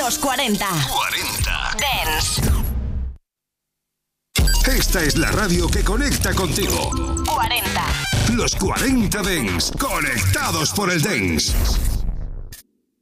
Los 40. Dance. Esta es la radio que conecta contigo. 40. Los 40 Dance, conectados por el Dance.